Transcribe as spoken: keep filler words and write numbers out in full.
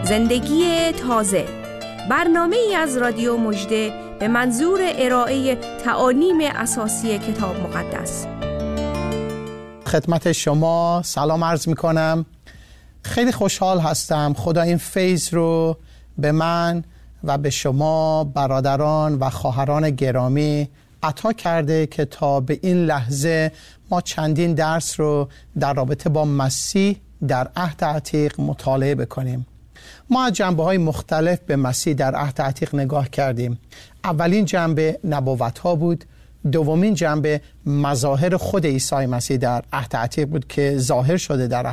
زندگی تازه، برنامه ای از رادیو مژده به منظور ارائه تعالیم اساسی کتاب مقدس. خدمت شما سلام عرض می کنم. خیلی خوشحال هستم خدا این فیض رو به من و به شما برادران و خواهران گرامی عطا کرده که تا به این لحظه ما چندین درس رو در رابطه با مسیح در عهد عتیق مطالعه بکنیم. ما از جنبه‌های مختلف به مسیح در عهد عتیق نگاه کردیم. اولین جنبه نبوت‌ها بود، دومین جنبه مظاهر خود عیسی مسیح در عهد عتیق بود که ظاهر شده در